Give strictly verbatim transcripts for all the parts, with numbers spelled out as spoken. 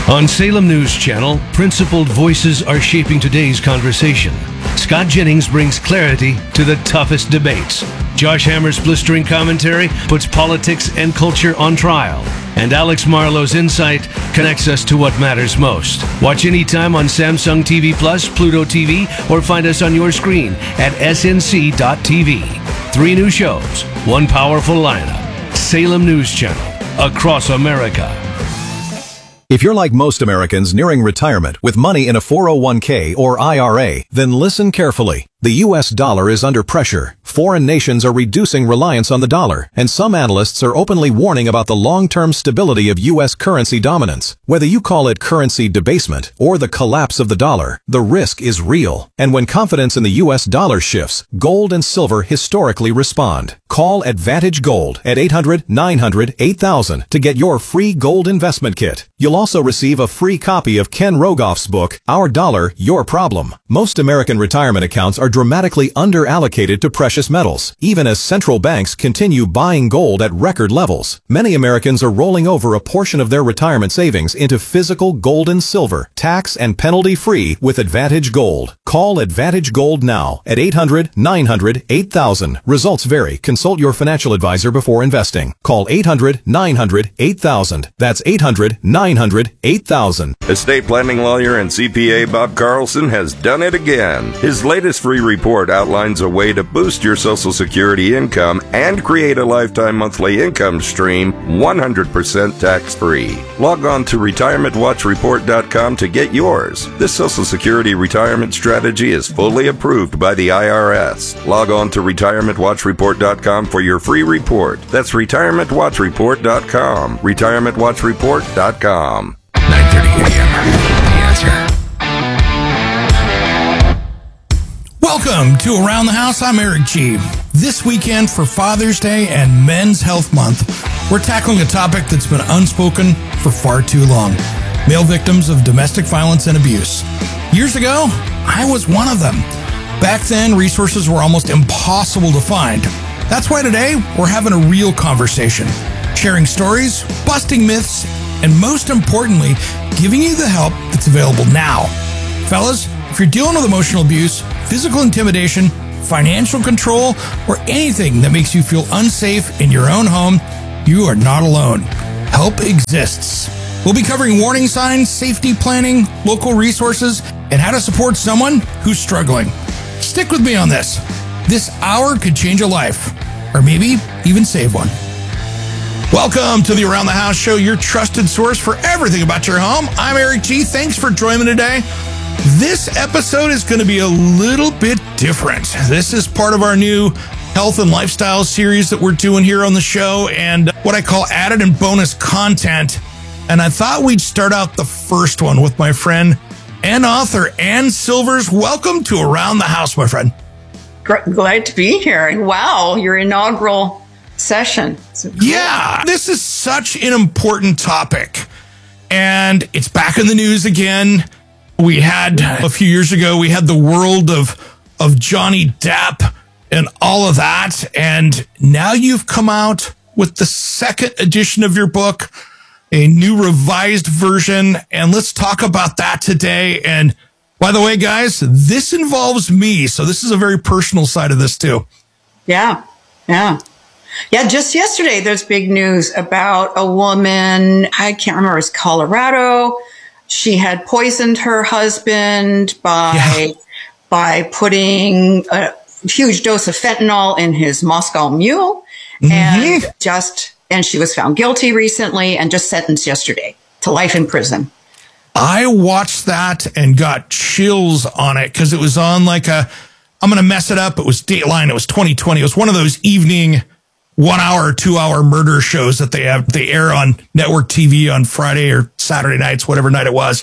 On Salem News Channel, principled voices are shaping today's conversation. Scott Jennings brings clarity to the toughest debates. Josh Hammer's blistering commentary puts politics and culture on trial. And Alex Marlowe's insight connects us to what matters most. Watch anytime on Samsung T V Plus, Pluto T V, or find us on your screen at S N C dot T V. Three new shows, one powerful lineup. Salem News Channel, across America. If you're like most Americans nearing retirement with money in a four oh one k or I R A, then listen carefully. The U S dollar is under pressure. Foreign nations are reducing reliance on the dollar, and some analysts are openly warning about the long-term stability of U S currency dominance. Whether you call it currency debasement or the collapse of the dollar, the risk is real. And when confidence in the U S dollar shifts, gold and silver historically respond. Call Advantage Gold at eight hundred, nine hundred, eight thousand to get your free gold investment kit. You'll also receive a free copy of Ken Rogoff's book, Our Dollar, Your Problem. Most American retirement accounts are dramatically under-allocated to precious metals, even as central banks continue buying gold at record levels. Many Americans are rolling over a portion of their retirement savings into physical gold and silver, tax and penalty-free with Advantage Gold. Call Advantage Gold now at eight hundred, nine hundred, eight thousand. Results vary. Consult your financial advisor before investing. Call eight hundred, nine hundred, eight thousand. That's eight hundred, nine hundred, eight thousand. Estate planning lawyer and C P A Bob Carlson has done it again. His latest free report outlines a way to boost your Social Security income and create a lifetime monthly income stream one hundred percent tax-free. Log on to retirement watch report dot com to get yours. This Social Security retirement strategy is fully approved by the I R S. Log on to retirement watch report dot com for your free report. That's retirement watch report dot com. retirement watch report dot com. nine thirty a.m. The Answer. Welcome to Around the House. I'm Eric G. This weekend for Father's Day and Men's Health Month, we're tackling a topic that's been unspoken for far too long. Male victims of domestic violence and abuse. Years ago, I was one of them. Back then, resources were almost impossible to find. That's why today, we're having a real conversation. Sharing stories, busting myths, and most importantly, giving you the help that's available now. Fellas, if you're dealing with emotional abuse, physical intimidation, financial control, or anything that makes you feel unsafe in your own home, you are not alone. Help exists. We'll be covering warning signs, safety planning, local resources, and how to support someone who's struggling. Stick with me on this. This hour could change a life, or maybe even save one. Welcome to the Around the House Show, your trusted source for everything about your home. I'm Eric G. Thanks for joining me today. This episode is going to be a little bit different. This is part of our new health and lifestyle series that we're doing here on the show and what I call added and bonus content. And I thought we'd start out the first one with my friend and author Ann Silvers. Welcome to Around the House, my friend. Glad to be here. Wow, your inaugural session. So cool. Yeah, this is such an important topic. And it's back in the news again. We had a few years ago, we had the world of of Johnny Depp and all of that. And now you've come out with the second edition of your book, a new revised version. And let's talk about that today. And by the way, guys, this involves me. So this is a very personal side of this too. Yeah, yeah. Yeah, just yesterday, there's big news about a woman, I can't remember, it's Colorado. She had poisoned her husband by yeah. by putting a huge dose of fentanyl in his Moscow Mule, mm-hmm. and just and she was found guilty recently and just sentenced yesterday to life in prison. I watched that and got chills on it because it was on like a, I'm going to mess it up. It was Dateline. It was twenty twenty. It was one of those evening one hour, two hour murder shows that they have, they air on network T V on Friday or Saturday nights, whatever night it was.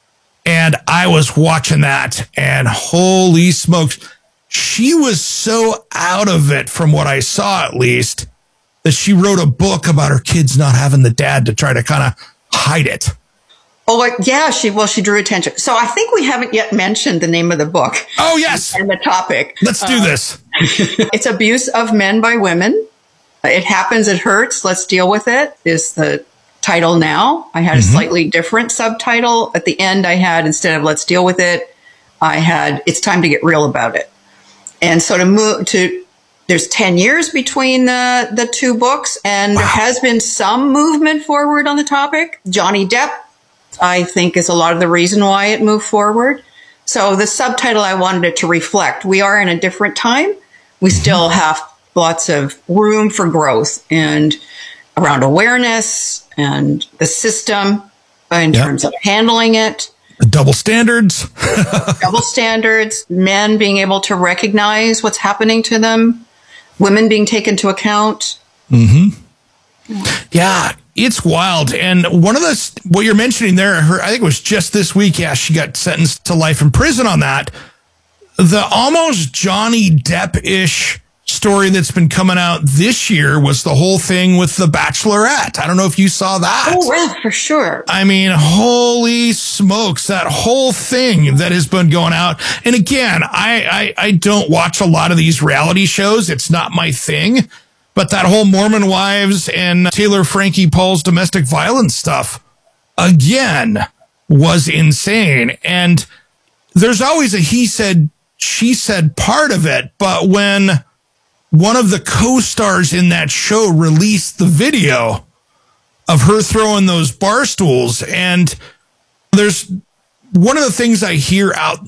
And I was watching that and holy smokes, she was so out of it from what I saw, at least, that she wrote a book about her kids not having the dad to try to kind of hide it. Oh, like, yeah, she, well, she drew attention. So I think we haven't yet mentioned the name of the book. Oh, yes. And the topic. Let's do uh, this. It's Abuse of Men by Women. It happens. It hurts. Let's deal with it is the subtitle now. I had mm-hmm. a slightly different subtitle. At the end, I had, instead of let's deal with it, I had, it's time to get real about it. And so to move to, there's ten years between the, the two books, and wow. there has been some movement forward on the topic. Johnny Depp, I think, is a lot of the reason why it moved forward. So the subtitle, I wanted it to reflect, we are in a different time. We still have lots of room for growth and around awareness and the system in yep. terms of handling it. The double standards. double standards, men being able to recognize what's happening to them, women being taken into account. Mm-hmm. Yeah, it's wild. And one of the, what you're mentioning there, her, I think it was just this week, yeah, she got sentenced to life in prison on that. The almost Johnny Depp-ish story that's been coming out this year was the whole thing with The Bachelorette. I don't know if you saw that. Oh, yeah, for sure. I mean, holy smokes, that whole thing that has been going out. And again, I, I, I don't watch a lot of these reality shows. It's not my thing. But that whole Mormon Wives and Taylor Frankie Paul's domestic violence stuff, again, was insane. And there's always a he said, she said part of it. But when one of the co-stars in that show released the video of her throwing those bar stools, and there's one of the things I hear out,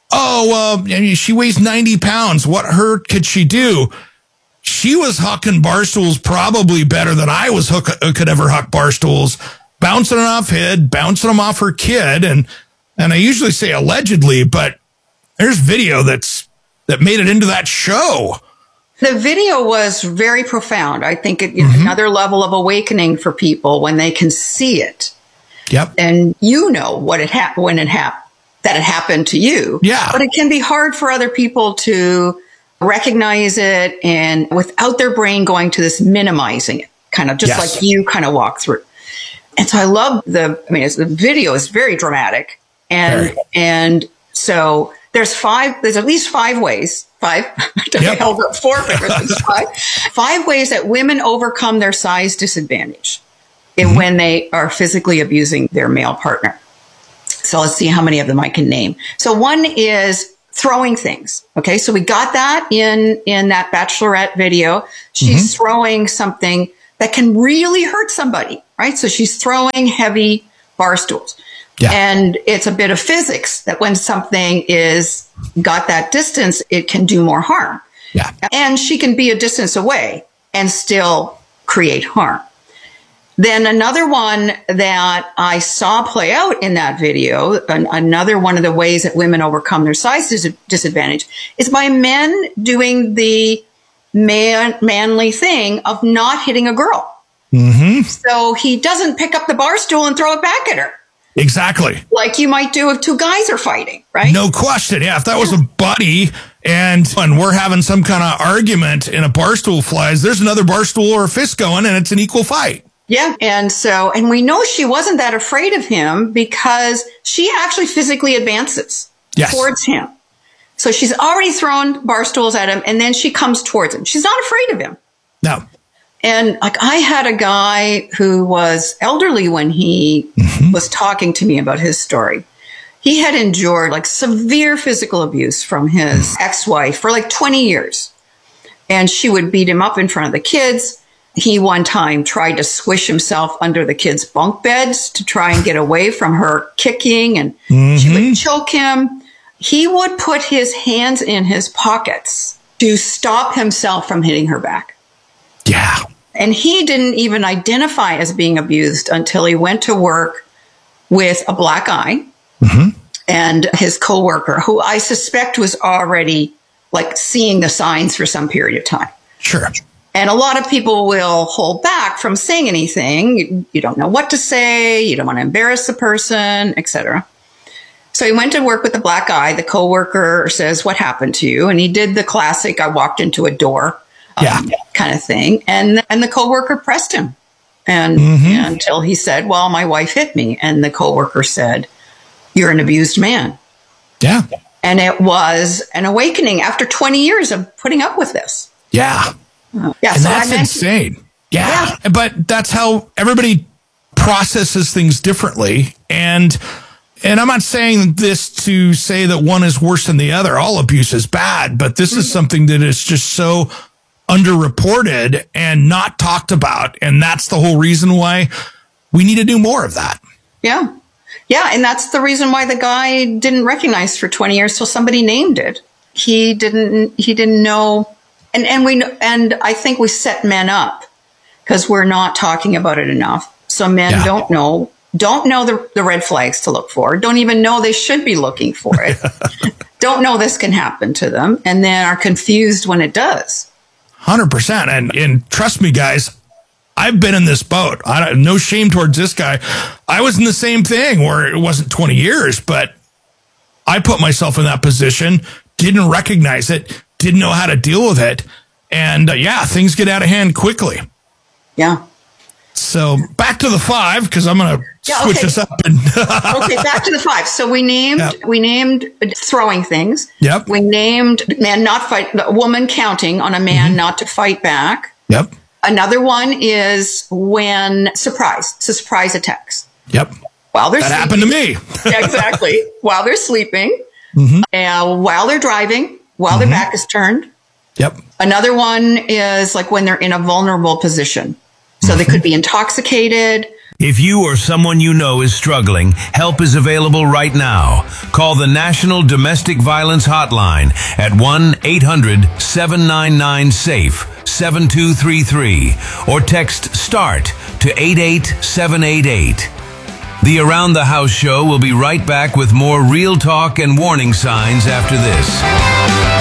oh, uh, she weighs ninety pounds. What hurt could she do? She was hucking bar stools probably better than I was hook, could ever huck bar stools, bouncing them off head, bouncing them off her kid. And, and I usually say allegedly, but there's video that's, that made it into that show. The video was very profound. I think it, mm-hmm. another level of awakening for people when they can see it. Yep. And you know what it happened when it happened, that it happened to you. Yeah. But it can be hard for other people to recognize it, and without their brain going to this minimizing it, kind of just yes. like you kind of walk through. And so I love the, I mean, it's, the video is very dramatic. And, very. and so there's five, there's at least five ways, five, I yep. held up four fingers, five, five ways that women overcome their size disadvantage mm-hmm. when they are physically abusing their male partner. So let's see how many of them I can name. So one is throwing things. Okay. So we got that in, in that Bachelorette video. She's mm-hmm. throwing something that can really hurt somebody, right? So she's throwing heavy bar stools. Yeah. And it's a bit of physics that when something is got that distance, it can do more harm. Yeah. And she can be a distance away and still create harm. Then another one that I saw play out in that video, an, another one of the ways that women overcome their size dis- disadvantage is by men doing the man, manly thing of not hitting a girl. Mm-hmm. So he doesn't pick up the bar stool and throw it back at her. Exactly. Like you might do if two guys are fighting, right? No question. Yeah. If that was a buddy and, and we're having some kind of argument and a bar stool flies, there's another bar stool or a fist going and it's an equal fight. Yeah. And so, and we know she wasn't that afraid of him because she actually physically advances yes. towards him. So she's already thrown bar stools at him and then she comes towards him. She's not afraid of him. No. And like I had a guy who was elderly when he mm-hmm. was talking to me about his story. He had endured like severe physical abuse from his mm-hmm. ex-wife for like twenty years. And she would beat him up in front of the kids. He one time tried to swish himself under the kids' bunk beds to try and get away from her kicking, and mm-hmm. she would choke him. He would put his hands in his pockets to stop himself from hitting her back. Yeah. And he didn't even identify as being abused until he went to work with a black eye mm-hmm. and his coworker, who I suspect was already like seeing the signs for some period of time. Sure. And a lot of people will hold back from saying anything. You, you don't know what to say. You don't want to embarrass the person, et cetera. So he went to work with the black eye. The coworker says, "What happened to you?" And he did the classic, "I walked into a door," yeah. um, kind of thing. And and the coworker pressed him, and mm-hmm. until he said, "Well, my wife hit me," and the coworker said, "You're an abused man." Yeah. And it was an awakening after twenty years of putting up with this. Yeah. Uh, yeah, and so that's I insane. Yeah. yeah. But that's how everybody processes things differently. And and I'm not saying this to say that one is worse than the other. All abuse is bad, but this is something that is just so underreported and not talked about. And that's the whole reason why we need to do more of that. Yeah. Yeah. And that's the reason why the guy didn't recognize for twenty years till somebody named it. He didn't, he didn't know. And, and we, and I think we set men up because we're not talking about it enough. So men yeah. don't know, don't know the, the red flags to look for, don't even know they should be looking for it. Don't know this can happen to them, and then are confused when it does. one hundred percent. And, and trust me, guys, I've been in this boat. I don't, no shame towards this guy. I was in the same thing where it wasn't twenty years, but I put myself in that position, didn't recognize it, didn't know how to deal with it. And uh, yeah, things get out of hand quickly. Yeah. So back to the five, because I'm going to yeah, switch okay. this up. And okay, back to the five. So we named yep. we named throwing things. Yep. We named man not fight, a woman counting on a man mm-hmm. not to fight back. Yep. Another one is when surprise, so surprise attacks. Yep. While they're that sleeping. happened to me. Yeah, exactly. While they're sleeping, mm-hmm. and while they're driving, while mm-hmm. their back is turned. Yep. Another one is like when they're in a vulnerable position. So they could be intoxicated. If you or someone you know is struggling, help is available right now. Call the National Domestic Violence Hotline at one eight hundred seven nine nine SAFE seven two three three or text START to eight eight seven eight eight. The Around the House show will be right back with more real talk and warning signs after this.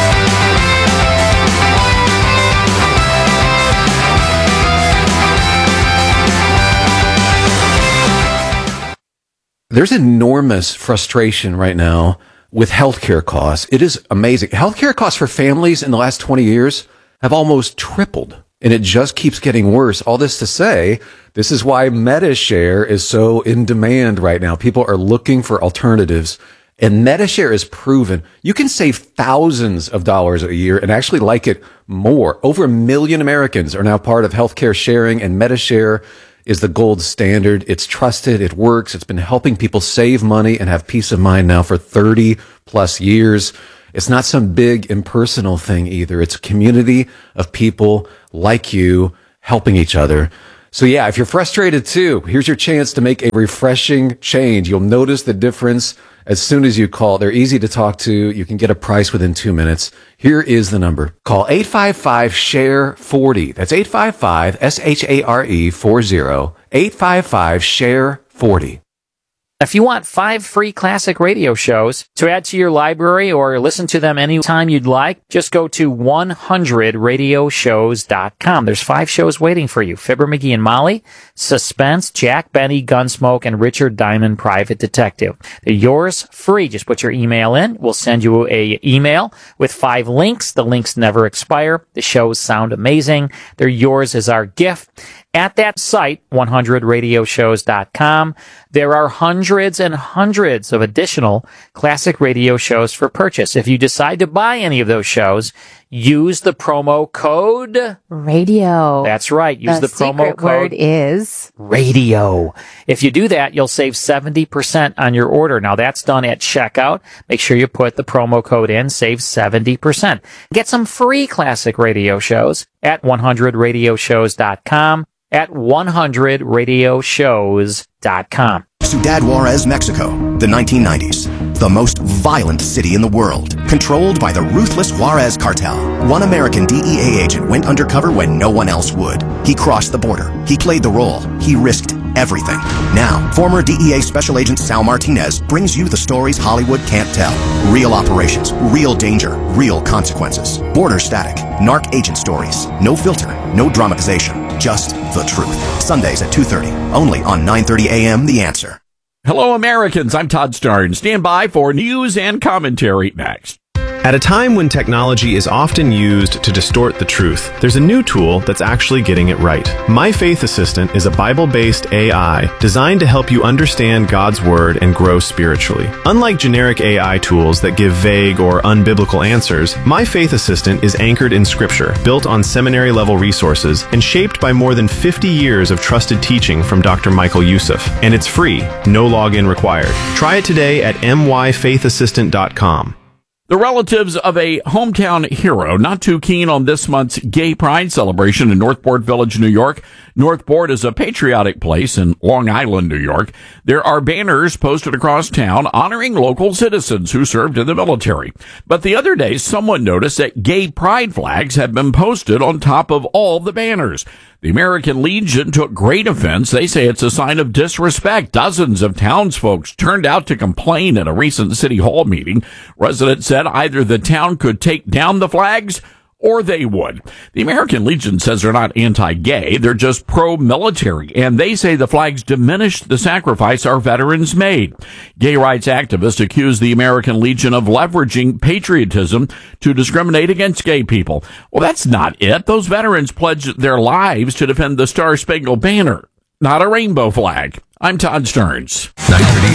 There's enormous frustration right now with healthcare costs. It is amazing. Healthcare costs for families in the last twenty years have almost tripled, and it just keeps getting worse. All this to say, this is why MediShare is so in demand right now. People are looking for alternatives, and MediShare is proven. You can save thousands of dollars a year and actually like it more. Over a million Americans are now part of healthcare sharing, and MediShare is the gold standard. It's trusted. It works. It's been helping people save money and have peace of mind now for thirty plus years. It's not some big impersonal thing either. It's a community of people like you helping each other. So yeah, if you're frustrated too, here's your chance to make a refreshing change. You'll notice the difference as soon as you call. They're easy to talk to. You can get a price within two minutes. Here is the number. Call eight five five, S H A R E, forty. That's eight five five, S H A R E, forty. eight five five, S H A R E, forty. If you want five free classic radio shows to add to your library or listen to them anytime you'd like, just go to one hundred radio shows dot com. There's five shows waiting for you. Fibber, McGee and Molly, Suspense, Jack Benny, Gunsmoke, and Richard Diamond, Private Detective. They're yours free. Just put your email in. We'll send you a email with five links. The links never expire. The shows sound amazing. They're yours as our gift. At that site, one hundred radio shows dot com, there are hundreds and hundreds of additional classic radio shows for purchase. If you decide to buy any of those shows, use the promo code radio. That's right. Use the, the promo secret code word is radio. If you do that, you'll save seventy percent on your order. Now that's done at checkout. Make sure you put the promo code in, save seventy percent. Get some free classic radio shows at one hundred radio shows dot com. At one hundred radio shows dot com. Ciudad Juarez, Mexico, the nineteen nineties. The most violent city in the world, controlled by the ruthless Juarez cartel. One American D E A agent went undercover when no one else would. He crossed the border. He played the role. He risked everything. Now, former D E A Special Agent Sal Martinez brings you the stories Hollywood can't tell. Real operations, real danger, real consequences. Border static, narc agent stories. No filter, no dramatization, just the truth. Sundays at two thirty, only on nine thirty a.m. The Answer. Hello, Americans. I'm Todd Starn. Stand by for news and commentary next. At a time when technology is often used to distort the truth, there's a new tool that's actually getting it right. My Faith Assistant is a Bible-based A I designed to help you understand God's Word and grow spiritually. Unlike generic A I tools that give vague or unbiblical answers, My Faith Assistant is anchored in Scripture, built on seminary-level resources, and shaped by more than fifty years of trusted teaching from Doctor Michael Youssef. And it's free, no login required. Try it today at m y faith assistant dot com. The relatives of a hometown hero not too keen on this month's Gay Pride celebration in Northport Village, New York. Northport is a patriotic place in Long Island, New York. There are banners posted across town honoring local citizens who served in the military. But the other day, someone noticed that gay pride flags had been posted on top of all the banners. The American Legion took great offense. They say it's a sign of disrespect. Dozens of townsfolk turned out to complain at a recent city hall meeting. Residents said either the town could take down the flags or they would. The American Legion says they're not anti-gay, they're just pro-military, and they say the flags diminish the sacrifice our veterans made. Gay rights activists accuse the American Legion of leveraging patriotism to discriminate against gay people. Well, that's not it. Those veterans pledged their lives to defend the Star-Spangled Banner, not a rainbow flag. I'm Todd Stearns. nine thirty